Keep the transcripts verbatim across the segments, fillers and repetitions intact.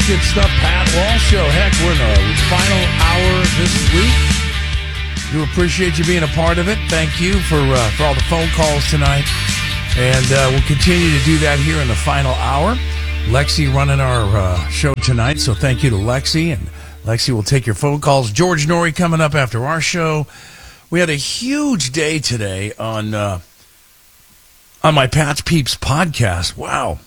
Good stuff, Pat Walsh Show. Heck, we're in the final hour this week. Do appreciate you being a part of it. Thank you for uh, for all the phone calls tonight. And uh, we'll continue to do that here in the final hour. Lexi running our uh, show tonight, so thank you to Lexi. And Lexi will take your phone calls. George Norrie coming up after our show. We had a huge day today on uh, on my Pat's Peeps podcast. Wow.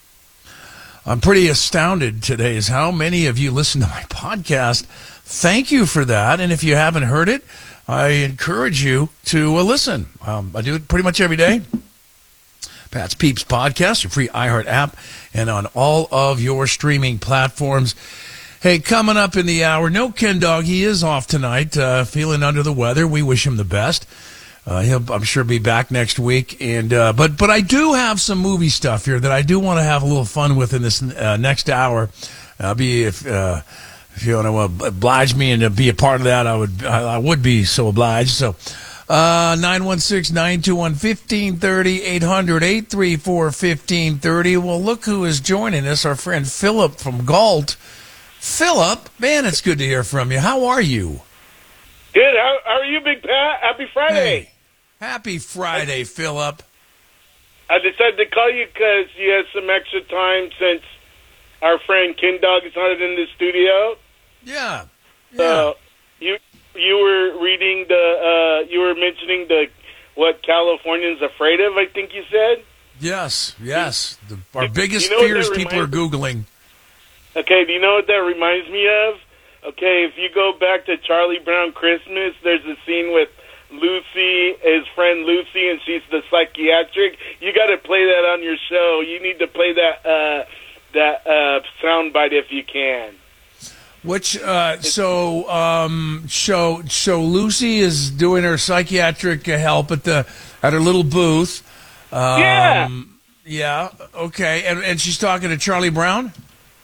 I'm pretty astounded today is how many of you listen to my podcast. Thank you for that. And if you haven't heard it, I encourage you to uh, listen. Um, I do it pretty much every day. Pat's Peeps podcast, your free iHeart app, and on all of your streaming platforms. Hey, coming up in the hour, no Ken Dog. He is off tonight, uh, feeling under the weather. We wish him the best. Uh, he'll, I'm sure, be back next week. And uh, but but I do have some movie stuff here that I do want to have a little fun with in this uh, next hour. I'll be if uh, if you want to oblige me and be a part of that, I would I, I would be so obliged. So uh, nine one six, nine two one, one five three zero, eight hundred, eight three four, one five three zero. Well, look who is joining us, our friend Philip from Galt. Philip, man, it's good to hear from you. How are you? Good. How, how are you, Big Pat? Happy Friday. Hey, happy Friday, Philip. I decided to call you because you had some extra time since our friend Ken Dog is not in the studio. Yeah. yeah. So you you were reading the uh, you were mentioning the what Californians afraid of. I think you said. Yes. Yes. The, our biggest you know fears people are Googling. Okay. Do you know what that reminds me of? Okay, if you go back to Charlie Brown Christmas, there's a scene with Lucy, his friend Lucy, and she's the psychiatric. You got to play that on your show. You need to play that uh, that uh, soundbite if you can. Which uh, so um, so so Lucy is doing her psychiatric help at the at her little booth. Um, yeah. Yeah. Okay, and and she's talking to Charlie Brown.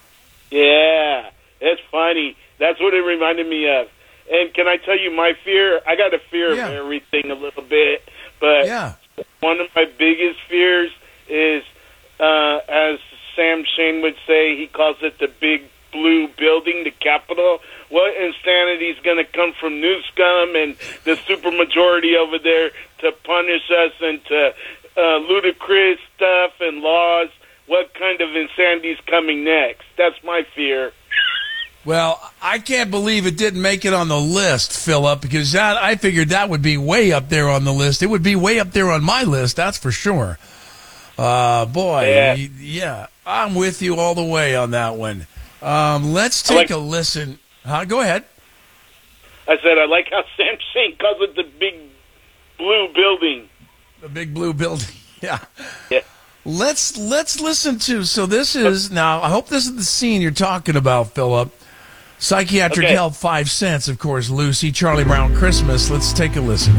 Yeah, it's funny. That's what it reminded me of. And can I tell you my fear? I got a fear yeah. of everything a little bit, but yeah. one of my biggest fears is, uh, as Sam Shane would say, he calls it the big blue building, the Capitol. What insanity is going to come from Newscom and the supermajority over there to punish us and to uh, ludicrous stuff and laws? What kind of insanity is coming next? That's my fear. Well, I can't believe it didn't make it on the list, Philip, because that I figured that would be way up there on the list. It would be way up there on my list, that's for sure. Uh, boy, yeah. y- yeah, I'm with you all the way on that one. Um, let's take like, a listen. Huh? Go ahead. I said I like how Sam Shane calls it the big blue building. The big blue building, yeah. Yeah. Let's let's listen to. So this is now. I hope this is the scene you're talking about, Philip. Psychiatric okay. help, five cents, of course. Lucy, Charlie Brown, Christmas. Let's take a listen.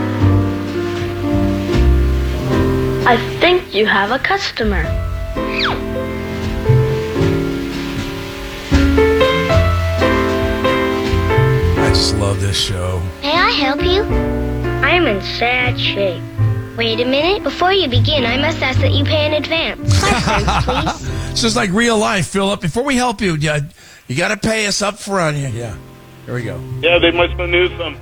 I think you have a customer. I just love this show. May I help you? I'm in sad shape. Wait a minute. Before you begin, I must ask that you pay in advance. Five cents, please. It's just like real life, Philip. Before we help you, you, you got to pay us up front. Yeah, yeah. Here we go. Yeah, they must have knew some.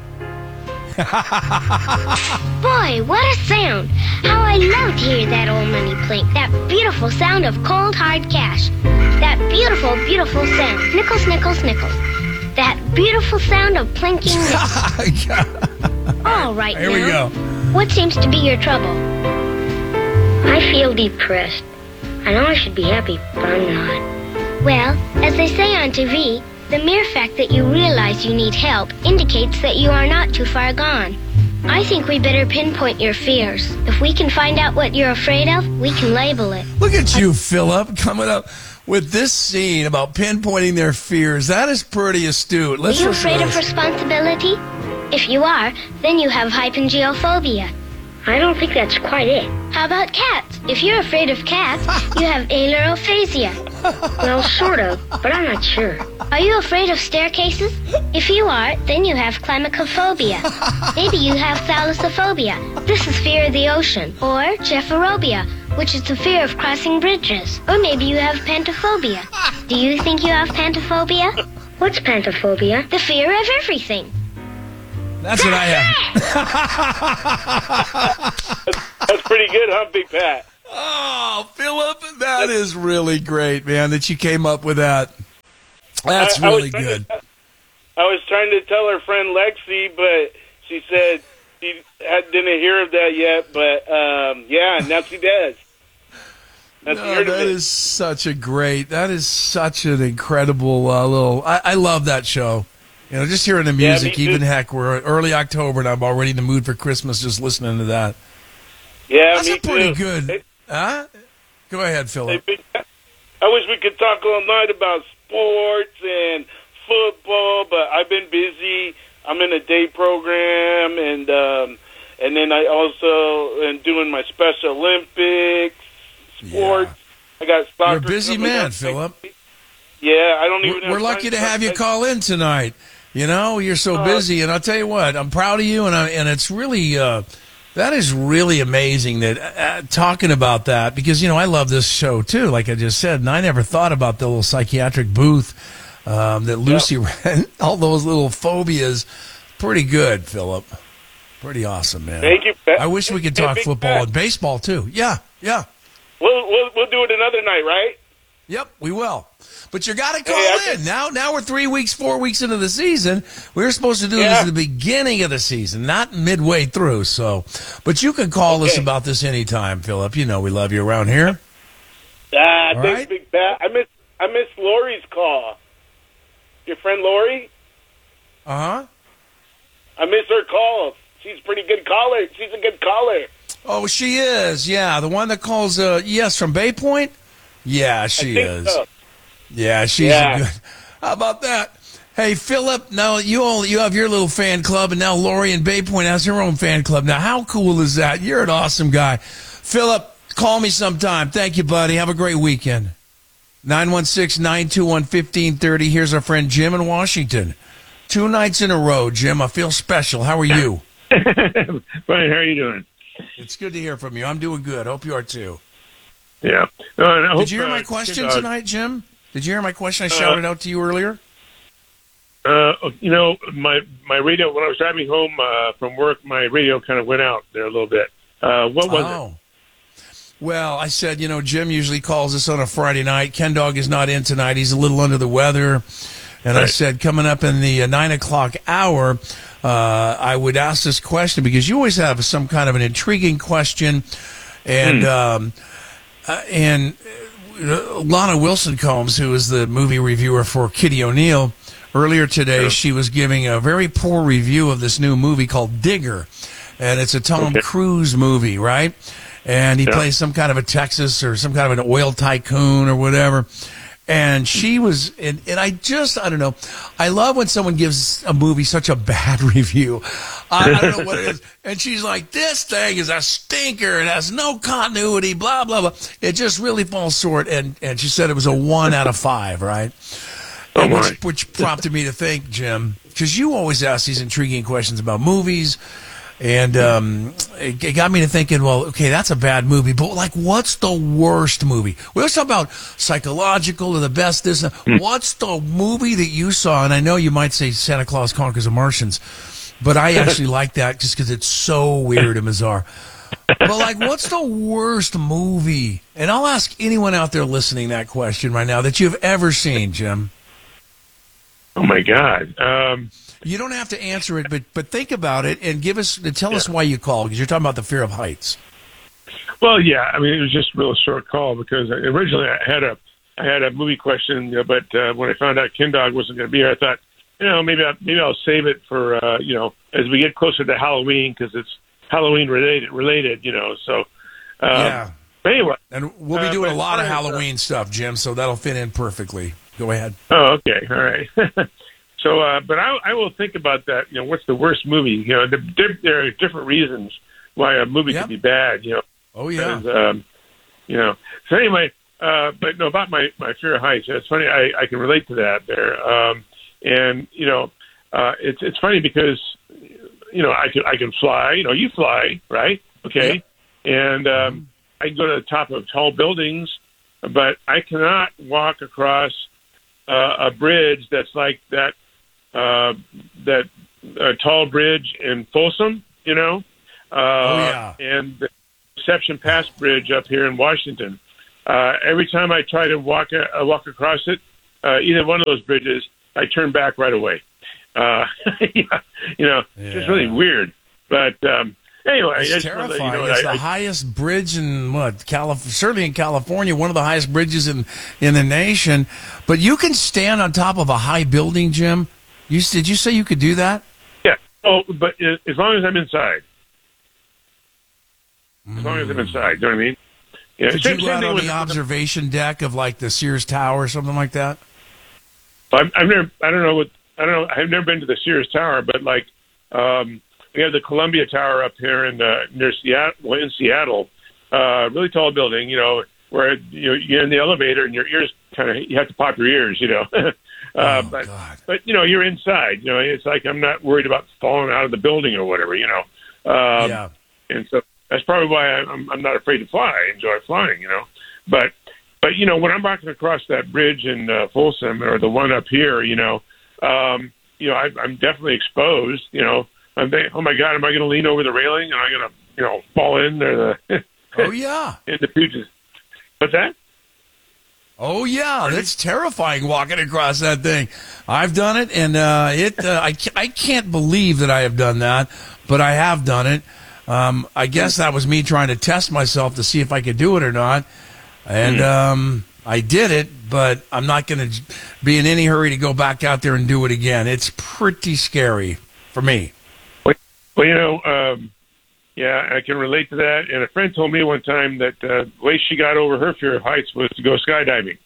Boy, what a sound. How I love to hear that old money clink. That beautiful sound of cold, hard cash. That beautiful, beautiful sound. Nickels, nickels, nickels. That beautiful sound of plinking nickels. All right, Here now. we go. What seems to be your trouble? I feel depressed. I know I should be happy, but I'm not. Well, as they say on T V, the mere fact that you realize you need help indicates that you are not too far gone. I think we better pinpoint your fears. If we can find out what you're afraid of, we can label it. Look at you, Philip, coming up with this scene about pinpointing their fears. That is pretty astute. Let's Are you listen afraid to of this. responsibility? If you are, then you have hypengiophobia. I don't think that's quite it. How about cats? If you're afraid of cats, you have ailurophasia. Well, sort of, but I'm not sure. Are you afraid of staircases? If you are, then you have climacophobia. Maybe you have thalassophobia. This is fear of the ocean. Or gepharobia, which is the fear of crossing bridges. Or maybe you have pantophobia. Do you think you have pantophobia? What's pantophobia? The fear of everything. That's what I have. That's pretty good, huh, Big Pat? Oh, Philip, that is really great, man, that you came up with that. That's I, I really good. To, I was trying to tell her friend Lexi, but she said she had, didn't hear of that yet. But, um, yeah, now she does. That's No, that is such a great, that is such an incredible uh, little, I, I love that show. You know, just hearing the music, yeah, even heck, we're early October and I'm already in the mood for Christmas just listening to that. Yeah, That's me a pretty too. good, Hey, huh? Go ahead, Philip. hey, I wish we could talk all night about sports and football, but I've been busy. I'm in a day program, and um, and then I also am doing my Special Olympics sports. Yeah. I got soccer. You're a busy coming man, up. Philip. Yeah, I don't even. We're, have we're lucky to time have you call in tonight. You know, you're so Uh, busy, and I'll tell you what, I'm proud of you, and I, and it's really uh, that is really amazing that uh, talking about that, because you know I love this show too, like I just said, and I never thought about the little psychiatric booth um, that Lucy ran. All those little phobias, pretty good, Philip. Pretty awesome, man. Thank you. Pat. I wish we could Hey, talk Big football Pat. and baseball too. Yeah, yeah. We'll, we'll we'll do it another night, right? Yep, we will. But you got to call Hey, I in. Now now we're three weeks, four weeks into the season. We were supposed to do Yeah. this at the beginning of the season, not midway through. So, but you can call us Okay. about this anytime, Philip. You know we love you around here. Ah, All thanks, right. Big Pat. I miss I miss Lori's call. Your friend Lori? Uh-huh. I miss her calls. She's a pretty good caller. She's a good caller. Oh, she is. Yeah, the one that calls, uh, yes, from Bay Point? Yeah, she I think is. so. Yeah, she's Yeah. a good. How about that? Hey, Philip, now you all, you have your little fan club, and now Lori in Bay Point has her own fan club. Now, how cool is that? You're an awesome guy. Philip, call me sometime. Thank you, buddy. Have a great weekend. nine one six, nine two one, one five three zero. Here's our friend Jim in Washington. Two nights in a row, Jim. I feel special. How are you? Fine. How are you doing? It's good to hear from you. I'm doing good. Hope you are too. Yeah. No, and I hope, Did you hear my uh, question kid, uh, tonight, Jim? Did you hear my question I shouted out to you earlier? Uh, you know, my my radio, when I was driving home uh, from work, my radio kind of went out there a little bit. Uh, what was Oh. Well, I said, you know, Jim usually calls us on a Friday night. Ken Dog is not in tonight. He's a little under the weather. And I Right. said, coming up in the uh, nine o'clock hour, uh, I would ask this question because you always have some kind of an intriguing question. And, Hmm. um, uh, and uh, Lana Wilson Combs, who is the movie reviewer for Kitty O'Neill, earlier today, Yeah. she was giving a very poor review of this new movie called Digger. And it's a Tom Okay. Cruise movie, right? And he Yeah. plays some kind of a Texas or some kind of an oil tycoon or whatever. And she was, and, and I just, I don't know. I love when someone gives a movie such a bad review. I, I don't know what it is. And she's like, this thing is a stinker. It has no continuity, blah, blah, blah. It just really falls short. And, and she said it was a one out of five, right? Oh, And my. which, which prompted me to think, Jim, because you always ask these intriguing questions about movies. And um, it, it got me to thinking, well, okay, that's a bad movie, but like, what's the worst movie? We always talk about psychological or the best this. and- Hmm. What's the movie that you saw? And I know you might say Santa Claus Conquers the Martians, but I actually like that just because it's so weird and bizarre. But like, what's the worst movie? And I'll ask anyone out there listening that question right now that you've ever seen, Jim. Oh, my God. Um, You don't have to answer it, but but think about it and give us tell us why you called, because you're talking about the fear of heights. well, yeah, I mean, it was just a real short call because originally I had a I had a movie question, you know, but uh, when I found out Ken Dog wasn't going to be here, I thought, you know, maybe I, maybe I'll save it for uh, you know, as we get closer to Halloween because it's Halloween related, related, you know. So um, Yeah. But anyway, And we'll be Uh, doing a but lot of as far as, uh, Halloween stuff, Jim, so that'll fit in perfectly. Go ahead. oh, okay, all right. So, uh, but I, I will think about that. You know, what's the worst movie? You know, the, there, there are different reasons why a movie Yep. could be bad. You know, Oh, yeah. and, um, you know. So anyway, uh, but no, about my my fear of heights. It's funny. I, I can relate to that there. Um, and you know, uh, it's it's funny because you know I can I can fly. You know, you fly, right? Okay. And um, I can go to the top of tall buildings, but I cannot walk across uh, a bridge that's like that uh, that uh, tall bridge in Folsom, you know, uh, oh, yeah. and the Deception Pass Bridge up here in Washington. Uh, every time I try to walk uh, walk across it, uh, either one of those bridges, I turn back right away. Uh, yeah, you know, yeah. it's just really weird. But um, anyway, it's it's terrifying. Really, you know, it's I, the I, highest bridge in what? Calif- certainly in California, one of the highest bridges in, in the nation. But you can stand on top of a high building, Jim. You did you say you could do that? Yeah. Oh, but as long as I'm inside. As long as I'm inside, you know what I mean? Yeah. Could Same, you go same out thing on with the observation deck of like the Sears Tower or something like that? I've, I've never. I don't know what. I don't know. I've never been to the Sears Tower, but like um, we have the Columbia Tower up here in uh, near Seattle, well, in Seattle. Uh, really tall building, you know, where you know, you're in the elevator and your ears kind of you have to pop your ears, you know. uh, oh, but God. but you know you're inside. You know, it's like I'm not worried about falling out of the building or whatever. You know. Um, yeah. And so that's probably why I'm I'm not afraid to fly. I enjoy flying, you know. But but you know when I'm walking across that bridge in uh, Folsom or the one up here, you know, um, you know I, I'm definitely exposed. You know, I'm thinking, oh my God, am I going to lean over the railing? Am I going to you know fall in there? The oh yeah, in the Puget. What's that? Oh yeah, that's terrifying walking across that thing. I've done it, and uh, it uh, I I can't believe that I have done that, but I have done it. Um, I guess that was me trying to test myself to see if I could do it or not, and um, I did it. But I'm not going to be in any hurry to go back out there and do it again. It's pretty scary for me. Well, you know, um, yeah, I can relate to that. And a friend told me one time that uh, the way she got over her fear of heights was to go skydiving.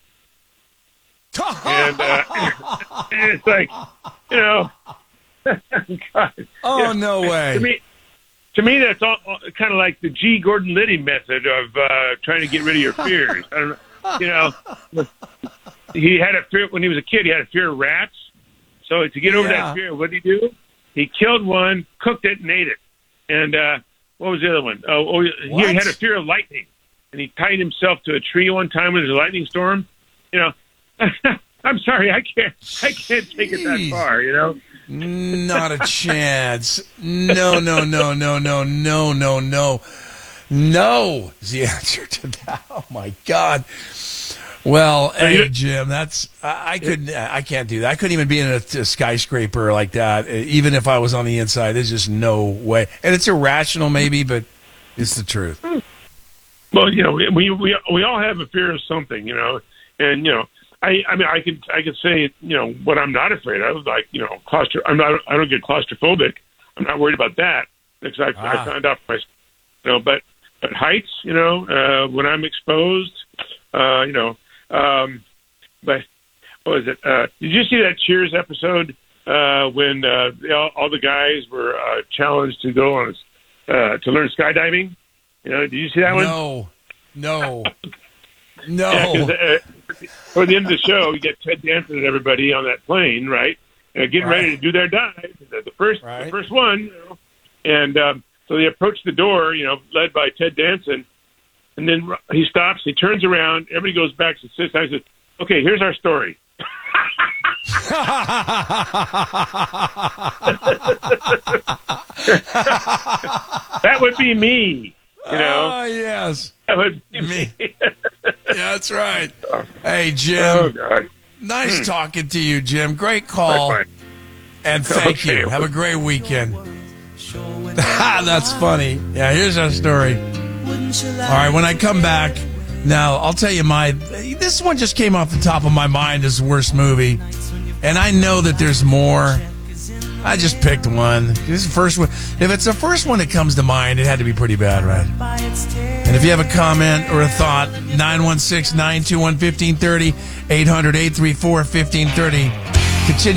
and, uh, and it's like, you know, God, oh you know, no way. To me, to me, that's all, all kind of like the G. Gordon Liddy method of uh, trying to get rid of your fears. I don't know, you know, he had a fear when he was a kid. He had a fear of rats. So to get over Yeah. that fear, what did he do? He killed one, cooked it, and ate it. And uh, what was the other one? Oh, oh he What? had a fear of lightning, and he tied himself to a tree one time when there was a lightning storm. You know, I'm sorry, I can't, I can't take it that Jeez. far. You know. Not a chance. No, no, no, no, no, no, no, no. No is the answer to that. Oh, my God. Well, hey, Jim, that's, I, I couldn't, I can't do that. I couldn't even be in a, a skyscraper like that, even if I was on the inside. There's just no way. And it's irrational, maybe, but it's the truth. Well, you know, we, we, we all have a fear of something, you know, and, you know, I, I mean, I could, I could say, you know, what I'm not afraid of, like, you know, claustro. I'm not, I don't get claustrophobic. I'm not worried about that because I, Ah. I found out for myself, you know, but, but heights, you know, uh, when I'm exposed, uh, you know, um, but what was it? Uh, did you see that Cheers episode uh, when uh, all, all the guys were uh, challenged to go on, uh, to learn skydiving? You know, did you see that one? No, no, no. Yeah, 'cause, uh, toward the end of the show, you get Ted Danson and everybody on that plane, right? Uh, getting Right. ready to do their dive, the, the first, Right. the first one, you know, and um, so they approach the door, you know, led by Ted Danson, and then he stops, he turns around, everybody goes back to sit down, he says, "Okay, here's our story." That would be me, you know. Oh, yes. That would be Me. me. Yeah, that's right. Hey, Oh Jim. God. Nice talking to you, Jim. Great call. Fine. And thank Okay. you. Have a great weekend. That's funny. Yeah, here's our story. All right, when I come back, now I'll tell you my. This one just came off the top of my mind as the worst movie, and I know that there's more. I just picked one. This is the first one. If it's the first one that comes to mind, it had to be pretty bad, right? And if you have a comment or a thought, nine one six, nine two one, one five three zero, eight hundred, eight three four, one five three zero. Continue.